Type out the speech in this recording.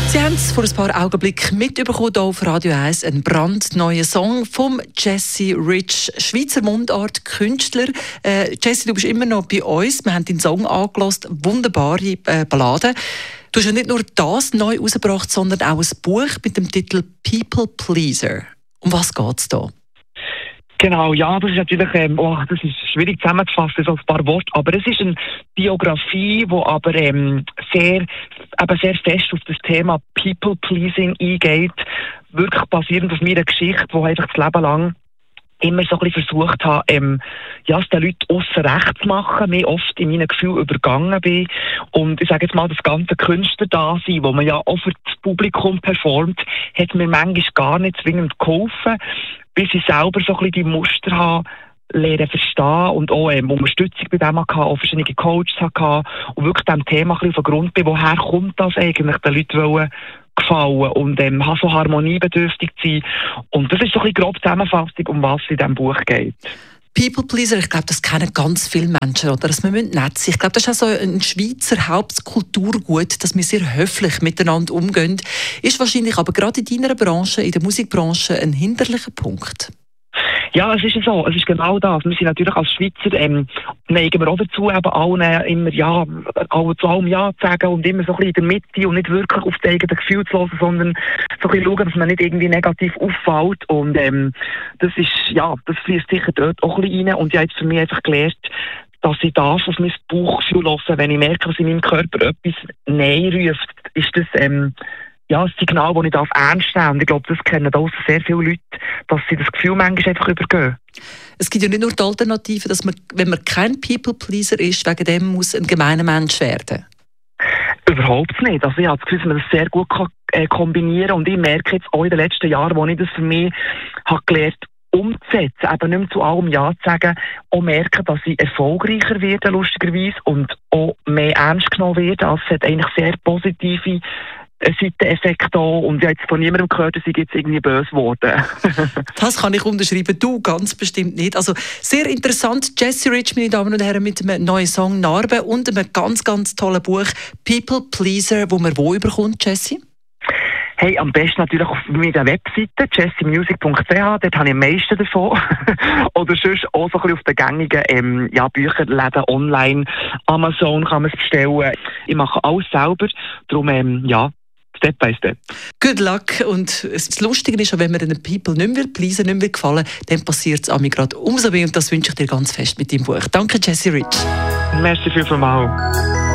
Sie haben es vor ein paar Augenblicken mitbekommen hier auf Radio 1, einen brandneuen Song vom Jesse Rich, Schweizer Mundart-Künstler. Jesse, du bist immer noch bei uns. Wir haben deinen Song angehört, wunderbare Ballade. Du hast ja nicht nur das neu rausgebracht, sondern auch ein Buch mit dem Titel «People Pleaser». Um was geht es da? Genau, ja, das ist natürlich das ist schwierig zusammengefasst, so ein paar Worte, aber es ist eine Biografie, die aber sehr fest auf das Thema People-Pleasing eingeht, wirklich basierend auf meiner Geschichte, die einfach das Leben lang immer so ein bisschen versucht habe, es den Leuten ausser Recht zu machen, mir oft in meinen Gefühlen übergangen bin. Und ich sage jetzt mal, das ganze Künstler-Dasein, wo man ja auch für das Publikum performt, hat mir manchmal gar nicht zwingend geholfen, bis ich selber so ein bisschen die Muster habe lernen verstehen und auch Unterstützung bei dem hatte, auch verschiedene Coaches hatte und wirklich dem Thema ein bisschen auf den Grund bin, woher kommt das eigentlich, den Leuten gefallen und habe so harmoniebedürftig zu sein. Und das ist so ein bisschen grob Zusammenfassung, um was es in diesem Buch geht. People Pleaser, ich glaube, das kennen ganz viele Menschen, oder? Dass wir nett sein müssen. Ich glaube, das ist auch so ein Schweizer Hauptkulturgut, dass wir sehr höflich miteinander umgehen. Ist wahrscheinlich aber gerade in deiner Branche, in der Musikbranche, ein hinderlicher Punkt. Ja, es ist so. Es ist genau das. Wir sind natürlich als Schweizer, neigen wir auch dazu, eben allen immer zu allem Ja zu sagen und immer so ein bisschen in der Mitte und nicht wirklich auf die eigenen Gefühle zu hören, sondern so ein bisschen schauen, dass man nicht irgendwie negativ auffällt. Und das fließt sicher dort auch ein bisschen rein. Und ich habe jetzt für mich einfach gelernt, dass ich darf auf mein Bauchgefühl hören. Wenn ich merke, dass in meinem Körper etwas Nein ruft, ist das ein Signal, das ich ernst nehmen darf. Und ich glaube, das kennen auch sehr viele Leute, dass sie das Gefühl manchmal einfach übergehen. Es gibt ja nicht nur die Alternative, dass man, wenn man kein People-Pleaser ist, wegen dem muss ein gemeiner Mensch werden. Überhaupt nicht. Also ich habe das Gefühl, dass man das sehr gut kombinieren kann. Und ich merke jetzt auch in den letzten Jahren, wo ich das für mich habe gelernt umzusetzen, eben nicht mehr zu allem Ja zu sagen, auch merken, dass ich erfolgreicher werde, lustigerweise, und auch mehr ernst genommen werde. Also es hat eigentlich sehr positive Seiteneffekt da und ich habe jetzt von niemandem gehört, dass ich jetzt irgendwie böse geworden. Das kann ich unterschreiben, du ganz bestimmt nicht. Also sehr interessant, Jesse Rich, meine Damen und Herren, mit einem neuen Song «Narbe» und einem ganz, ganz tollen Buch «People Pleaser», wo man wo überkommt, Jesse? Hey, am besten natürlich auf meiner Webseite, jessemusic.ch, dort habe ich am meisten davon. Oder sonst auch so ein bisschen auf den gängigen Bücherläden online, Amazon kann man es bestellen. Ich mache alles selber, darum Step by Step. Good luck. Und das Lustige ist, wenn man den People nicht mehr pleasen, nicht mehr gefallen, dann passiert es gerade umso mehr. Und das wünsche ich dir ganz fest mit deinem Buch. Danke, Jesse Rich. Merci vielmals.